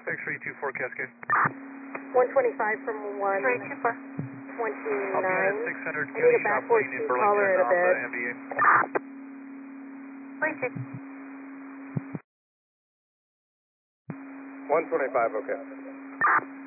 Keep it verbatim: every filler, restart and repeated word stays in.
X-ray two four Cascade. one twenty-five from one X-ray two four. I'll be twenty-nine. at six hundred I need a County Shop backward Lane in two caller Burlington in a on the bit. M B A. Three two. one twenty-five, okay.